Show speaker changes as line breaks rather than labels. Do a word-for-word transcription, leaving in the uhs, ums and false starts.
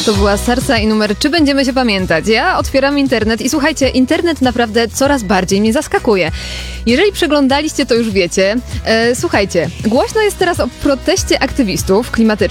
To była Sarsa i numer Czy będziemy się pamiętać? Ja otwieram internet i słuchajcie, internet naprawdę coraz bardziej mnie zaskakuje. Jeżeli przeglądaliście, to już wiecie. E, słuchajcie, głośno jest teraz o proteście aktywistów klimatycznych.